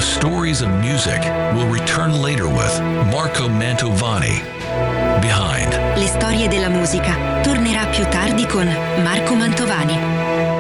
stories of music will return later with Marco Mantovani. Behind. Le storie della musica tornerà più tardi con Marco Mantovani.